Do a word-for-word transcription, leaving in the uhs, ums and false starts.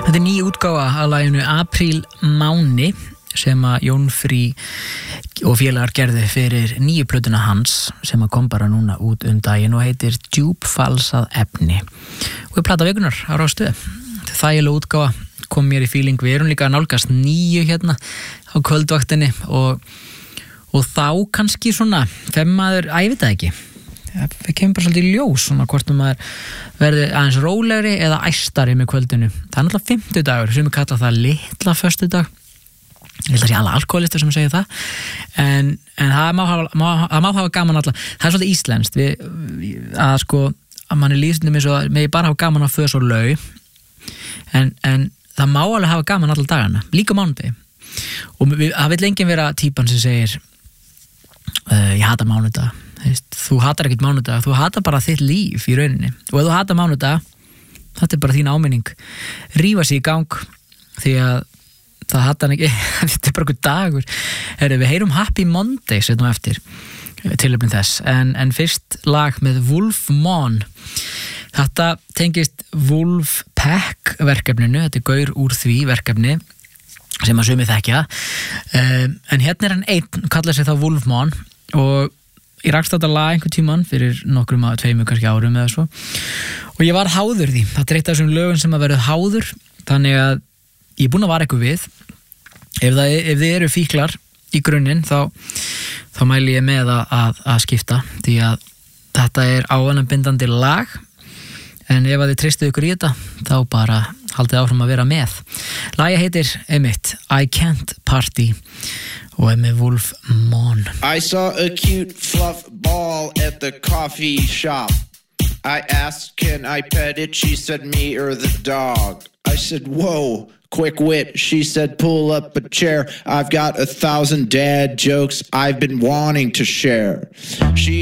Þetta er ný útgáfa að laginu Apríl Máni sem að Jón Frí og félagar gerði fyrir nýju plötuna hans sem að kom bara núna út um daginn og heitir Djúpfalsað efni og er plata vikunar á Rástöðu. Þægileg útgáfa, kom mér í feeling. Við erum líka að nálgast nýju hérna á kvöldvaktinni og, og þá kannski svona fem maður, að ég veit það ekki, við kemur bara svolítið í ljós svona hvort um maður verði aðeins rólegri eða æstari með kvöldinu. Það er náttúrulega fimmtudagur sem við kalla það litla föstudag. Ég held að sé alla alkoholistar sem segja það en, en það má hafa, má, það má hafa gaman alla. Það er svolítið íslenskt við, að sko að mann er lýsindum eins og með bara hafa gaman á fös og lau en, en það má alveg hafa gaman alla dagana, líka mánudegi og við, það vill enginn vera típan sem segir uh, ég hata mánudag. Þú hatar ekkert mánudag, þú hatar bara þitt líf í rauninni og ef þú hatar mánudag þetta er bara þín áminning, rífa sig í gang því að það hatar hann ekki þetta er bara einhver dagur. Heru, við heyrum Happy Monday setnum eftir tilefnin þess en, en fyrst lag með Wolfmon. Þetta tengist Wolfpack verkefninu, þetta er gaur úr því verkefni sem að sumið þekkja um, en hérna er hann einn, kallar sig þá Wolfmon og ég rakst þetta lag einhvern tímann fyrir nokkrum að tveimur kannski árum eða svo og ég var háður því. Það er eitt af þessum lögum sem að verða háður þannig að ég er búinn að vara eitthvað við ef, það, ef þið eru fíklar í grunninn þá, þá mæli ég með að, að, að skipta því að þetta er ávanabindandi lag en ef að þið treystu ykkur í þetta þá bara haldið áfram að vera með. Lagið heitir einmitt I Can't Party og er með Wolfmon. I saw a cute fluff ball at the coffee shop. I asked, can I pet it? She said, me or the dog. I said, whoa, quick wit. She said, pull up a chair. I've got a thousand dad jokes I've been wanting to share. She